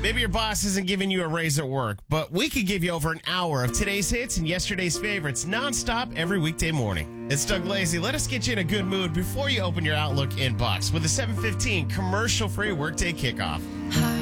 Maybe your boss isn't giving you a raise at work, but we could give you over an hour of today's hits and yesterday's favorites nonstop every weekday morning. It's Doug Lazy. Let us get you in a good mood before you open your Outlook inbox with a 7:15 commercial-free workday kickoff. Hi.